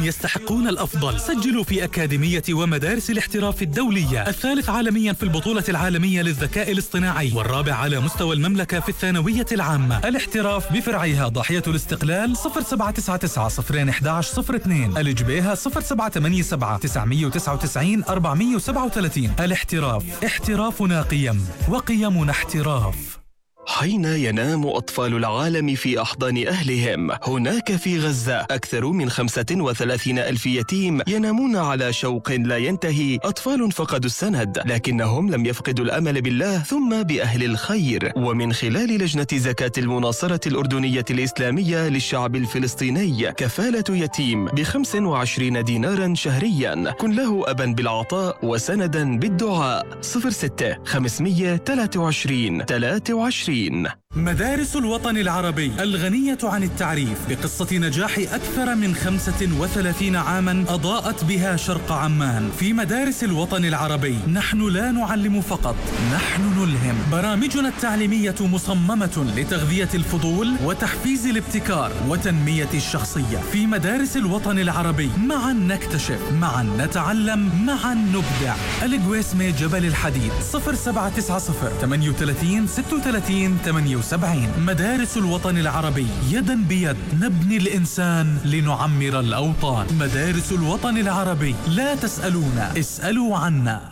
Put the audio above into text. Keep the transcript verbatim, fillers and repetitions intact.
يستحقون الأفضل. سجلوا في أكاديمية ومدارس الاحتراف الدولية، الثالث عالميا في البطولة العالمية للذكاء الاصطناعي، والرابع على مستوى المملكة في الثانوية العامة. الاحتراف بفرعها ضاحية الاستقلال صفر سبعة تسعة تسعة صفرين أحد عشر صفر اثنين، الجبيهة صفر سبعة ثمانية سبعة تسعمية وتسعة وتسعين أربعمية وسبعة وثلاثين. الاحتراف، احترافنا قيم وقيمنا احتراف. حين ينام أطفال العالم في أحضان أهلهم، هناك في غزة أكثر من خمسة وثلاثين ألف يتيم ينامون على شوق لا ينتهي. أطفال فقدوا السند، لكنهم لم يفقدوا الأمل بالله ثم بأهل الخير. ومن خلال لجنة زكاة المناصرة الأردنية الإسلامية للشعب الفلسطيني، كفالة يتيم بخمس وعشرين دينارا شهريا. كن له أبا بالعطاء وسندا بالدعاء. صفر ستة خمسمية ثلاثة وعشرين ثلاثة وعشرين. مدارس الوطن العربي الغنية عن التعريف بقصة نجاح أكثر من خمسة وثلاثين عاما أضاءت بها شرق عمان. في مدارس الوطن العربي نحن لا نعلم فقط، نحن نلهم. برامجنا التعليمية مصممة لتغذية الفضول وتحفيز الابتكار وتنمية الشخصية. في مدارس الوطن العربي معا نكتشف، معا نتعلم، معا نبدع. القويسمة جبل الحديد صفر سبعة تسعة صفر ثمانية وثلاثين ستة وثلاثين ثمانية وسبعين. مدارس الوطن العربي، يدا بيد نبني الإنسان لنعمر الأوطان. مدارس الوطن العربي، لا تسألونا، اسألوا عنا.